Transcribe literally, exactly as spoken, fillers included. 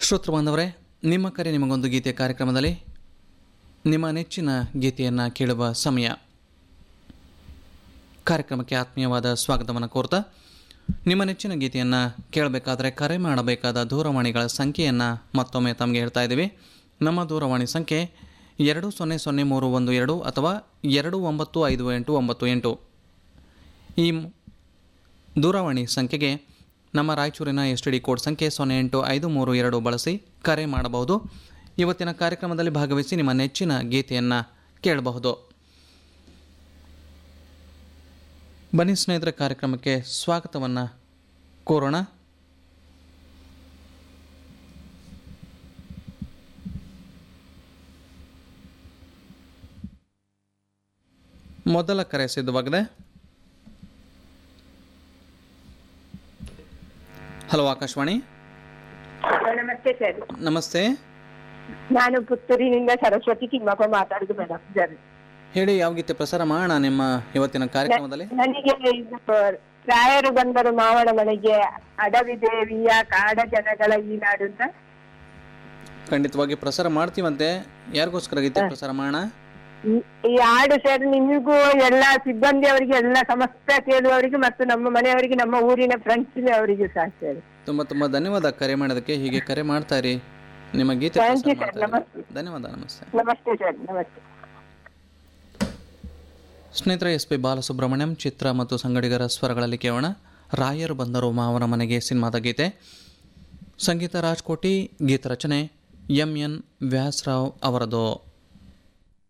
ಶ್ರೋತೃ ಬಾಂಧವರೇ, ನಿಮ್ಮ ಕರೆ ನಿಮಗೊಂದು ಗೀತೆ ಕಾರ್ಯಕ್ರಮದಲ್ಲಿ ನಿಮ್ಮ ನೆಚ್ಚಿನ ಗೀತೆಯನ್ನು ಕೇಳುವ ಸಮಯ. ಕಾರ್ಯಕ್ರಮಕ್ಕೆ ಆತ್ಮೀಯವಾದ ಸ್ವಾಗತವನ್ನು ಕೋರ್ತಾ, ನಿಮ್ಮ ನೆಚ್ಚಿನ ಗೀತೆಯನ್ನು ಕೇಳಬೇಕಾದರೆ ಕರೆ ಮಾಡಬೇಕಾದ ದೂರವಾಣಿಗಳ ಸಂಖ್ಯೆಯನ್ನು ಮತ್ತೊಮ್ಮೆ ತಮಗೆ ಹೇಳ್ತಾ ಇದ್ದೀವಿ. ನಮ್ಮ ದೂರವಾಣಿ ಸಂಖ್ಯೆ ಎರಡು ಸೊನ್ನೆ ಸೊನ್ನೆ ಮೂರು ಒಂದು ಎರಡು ಅಥವಾ ಎರಡು ಒಂಬತ್ತು ಐದು ಎಂಟು ಒಂಬತ್ತು ಎಂಟು. ಈ ದೂರವಾಣಿ ಸಂಖ್ಯೆಗೆ ನಮ್ಮ ರಾಯಚೂರಿನ ಎಸ್ ಟಿ ಡಿ ಕೋಡ್ ಸಂಖ್ಯೆ ಸೊನ್ನೆ ಎಂಟು ಐದು ಮೂರು ಎರಡು ಬಳಸಿ ಕರೆ ಮಾಡಬಹುದು. ಇವತ್ತಿನ ಕಾರ್ಯಕ್ರಮದಲ್ಲಿ ಭಾಗವಹಿಸಿ ನಿಮ್ಮ ನೆಚ್ಚಿನ ಗೀತೆಯನ್ನು ಕೇಳಬಹುದು. ಬನ್ನಿ ಸ್ನೇಹಿತರೆ, ಕಾರ್ಯಕ್ರಮಕ್ಕೆ ಸ್ವಾಗತವನ್ನು ಕೋರೋಣ. ಮೊದಲ ಕರೆ ಸಿದ್ಧವಾಗಿದೆ. ಹಲೋ, ಆಕಾಶವಾಣಿ. ನಮಸ್ತೆ ಸರ್. ನಮಸ್ತೆ. ನಾನು ಪುತ್ತೂರಿನಿಂದ ಸರಸ್ವತಿ ತಿಮ್ಮಪ್ಪ ಮಾತಾಡುದು ಮೇಡಮ್ ಸರ್. ಹೇಳಿ, ಯಾವ ಗೀತೆ ಪ್ರಸಾರ ಮಾಡೋಣ ನಿಮ್ಮ ಇವತ್ತಿನ ಕಾರ್ಯಕ್ರಮದಲ್ಲಿ? ನನಗೆ ಇದು ರಾಯರು ಬಂದರು ಮಾವನ ಮನೆಗೆ, ಅಡವಿ ದೇವಿಯ ಕಾಡ ಜನಗಳ ಈ ನಾಡು ಅಂತ. ಖಂಡಿತವಾಗಿ ಪ್ರಸಾರ ಮಾಡ್ತೀವಂತೆ. ಯಾರಿಗೋಸ್ಕರ ಗೀತೆ ಪ್ರಸಾರ ಮಾಡೋಣ? ಈ ಹಾಡು ಸರ್ ನಿಮಗೂ ಎಲ್ಲ ಸಿಬ್ಬಂದಿ ಅವರಿಗೆ, ಎಲ್ಲ ಸಮಸ್ತ ಕೇಳುವವರಿಗೆ ಮತ್ತು ನಮ್ಮ ಮನೆಯವರಿಗೆ, ನಮ್ಮ ಊರಿನ ಫ್ರೆಂಡ್ಸ್ ಅವರಿಗೂ ಸಹ ಸರ್. ತುಂಬಾ ತುಂಬಾ ಧನ್ಯವಾದ ಕರೆ ಮಾಡೋದಕ್ಕೆ. ಹೀಗೆ ಕರೆ ಮಾಡ್ತಾ ಇರಿ, ನಿಮ್ಮ ಗೀತೆ ಥ್ಯಾಂಕ್ ಯು ಸರ್. ನಮಸ್ತೆ. ಧನ್ಯವಾದ. ನಮಸ್ತೆ. ನಮಸ್ತೆ ಸರ್. ನಮಸ್ತೆ ಸ್ನೇಹಿತರೆ, ಎಸ್ ಪಿ ಬಾಲಸುಬ್ರಹ್ಮಣ್ಯಂ, ಚಿತ್ರ ಮತ್ತು ಸಂಗಡಿಗರ ಸ್ವರಗಳಲ್ಲಿ ಕೇಳೋಣ ರಾಯರು ಬಂದರು ಮಾವನ ಮನೆಗೆ ಸಿನಿಮಾದ ಗೀತೆ. ಸಂಗೀತ ರಾಜ್ಕೋಟಿ, ಗೀತ ರಚನೆ ಎಂ ಎನ್ ವ್ಯಾಸರಾವ್ ಅವರದು.